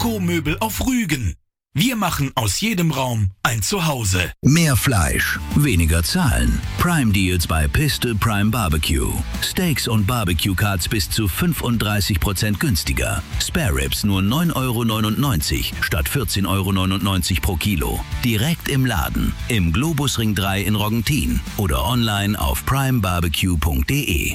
Dekomöbel auf Rügen. Wir machen aus jedem Raum ein Zuhause. Mehr Fleisch, weniger Zahlen. Prime Deals bei Piste Prime Barbecue. Steaks und Barbecue Cuts bis zu 35% günstiger. Spare Ribs nur 9,99 € statt 14,99 € pro Kilo. Direkt im Laden, im Globusring 3 in Roggentin oder online auf primebarbecue.de.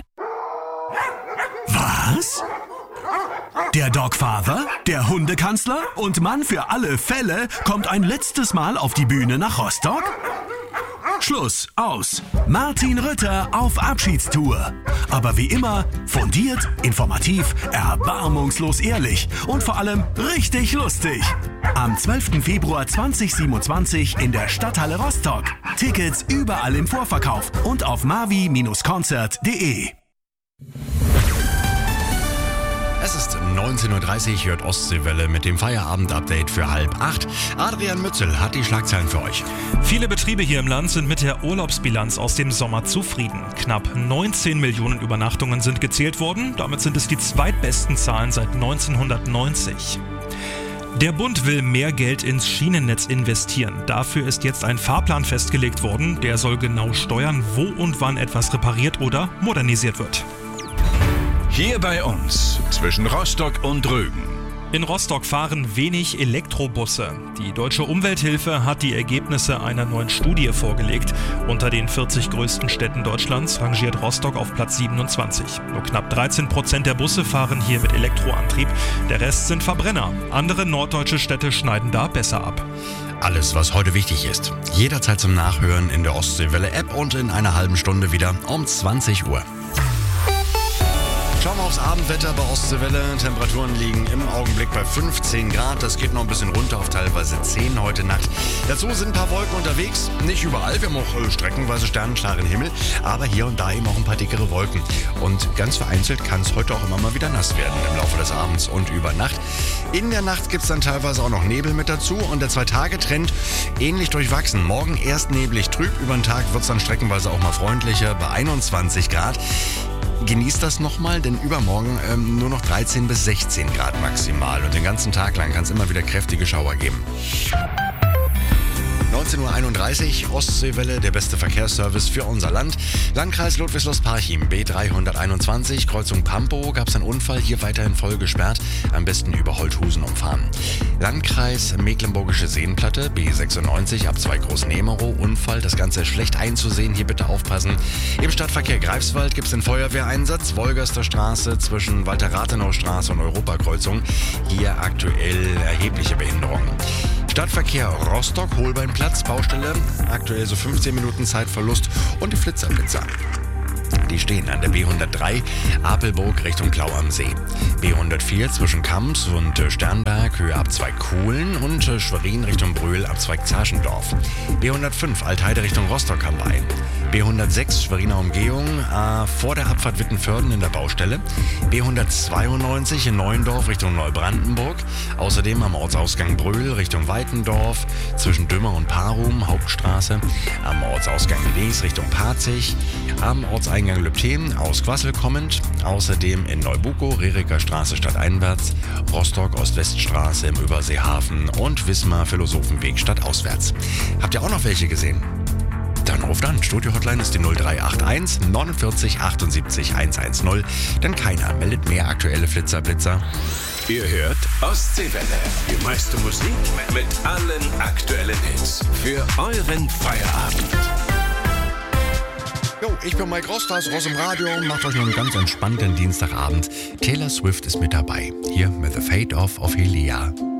Was? Der Dogfather, der Hundekanzler und Mann für alle Fälle kommt ein letztes Mal auf die Bühne nach Rostock? Schluss, aus. Martin Rütter auf Abschiedstour. Aber wie immer, fundiert, informativ, erbarmungslos ehrlich und vor allem richtig lustig. Am 12. Februar 2027 in der Stadthalle Rostock. Tickets überall im Vorverkauf und auf mavi-konzert.de. Es ist 19:30 Uhr, hört Ostseewelle mit dem Feierabend-Update für 7:30. Adrian Mützel hat die Schlagzeilen für euch. Viele Betriebe hier im Land sind mit der Urlaubsbilanz aus dem Sommer zufrieden. Knapp 19 Millionen Übernachtungen sind gezählt worden. Damit sind es die zweitbesten Zahlen seit 1990. Der Bund will mehr Geld ins Schienennetz investieren. Dafür ist jetzt ein Fahrplan festgelegt worden. Der soll genau steuern, wo und wann etwas repariert oder modernisiert wird. Hier bei uns, zwischen Rostock und Rügen. In Rostock fahren wenig Elektrobusse. Die Deutsche Umwelthilfe hat die Ergebnisse einer neuen Studie vorgelegt. Unter den 40 größten Städten Deutschlands rangiert Rostock auf Platz 27. Nur knapp 13% der Busse fahren hier mit Elektroantrieb. Der Rest sind Verbrenner. Andere norddeutsche Städte schneiden da besser ab. Alles, was heute wichtig ist. Jederzeit zum Nachhören in der Ostseewelle-App und in einer halben Stunde wieder um 20 Uhr. Schauen wir aufs Abendwetter bei Ostseewelle. Temperaturen liegen im Augenblick bei 15 Grad. Das geht noch ein bisschen runter auf teilweise 10 heute Nacht. Dazu sind ein paar Wolken unterwegs. Nicht überall. Wir haben auch streckenweise sternenklaren Himmel. Aber hier und da eben auch ein paar dickere Wolken. Und ganz vereinzelt kann es heute auch immer mal wieder nass werden im Laufe des Abends und über Nacht. In der Nacht gibt es dann teilweise auch noch Nebel mit dazu. Und der 2-Tage-Trend ähnlich durchwachsen. Morgen erst neblig trüb. Über den Tag wird es dann streckenweise auch mal freundlicher bei 21 Grad. Genießt das nochmal, denn übermorgen nur noch 13 bis 16 Grad maximal. Und den ganzen Tag lang kann es immer wieder kräftige Schauer geben. 19:31 Uhr, Ostseewelle, der beste Verkehrsservice für unser Land. Landkreis Ludwigslust-Parchim, B321, Kreuzung Pampo, gab es einen Unfall, hier weiterhin voll gesperrt, am besten über Holthusen umfahren. Landkreis Mecklenburgische Seenplatte, B96, ab 2 Groß-Nemero, Unfall, das Ganze ist schlecht einzusehen, hier bitte aufpassen. Im Stadtverkehr Greifswald gibt es den Feuerwehreinsatz, Wolgaster Straße zwischen Walter-Rathenau-Straße und Europakreuzung, hier aktuell erhebliche Behinderungen. Stadtverkehr Rostock, Holbeinplatz, Baustelle, aktuell so 15 Minuten Zeitverlust und die Flitzerblitzer. Die stehen an der B103 Apelburg Richtung Klau am See. B104 zwischen Kamps und Sternberg, Höhe ab 2 Kuhlen und Schwerin Richtung Brühl ab 2 Zarschendorf. B105 Altheide Richtung Rostock am Rhein. B106 Schweriner Umgehung vor der Abfahrt Wittenförden in der Baustelle. B192 in Neuendorf Richtung Neubrandenburg. Außerdem am Ortsausgang Brühl Richtung Weitendorf zwischen Dümmer und Parum, Hauptstraße. Am Ortsausgang Lees Richtung Parzig. Am Ortseingang Lübten aus Quassel kommend. Außerdem in Neubukow, Reriker Straße stadteinwärts. Rostock Ost-West-Straße im Überseehafen und Wismar Philosophenweg stadtauswärts. Habt ihr auch noch welche gesehen? Dann ruft an. Studio-Hotline ist die 0381 49 78 110. Denn keiner meldet mehr aktuelle Flitzer-Blitzer. Ihr hört Ostseewelle. Die meiste Musik mit allen aktuellen Hits. Für euren Feierabend. Jo, ich bin Mike Rostas, Ross im Radio. Macht euch noch einen ganz entspannten Dienstagabend. Taylor Swift ist mit dabei. Hier mit The Fate of Ophelia.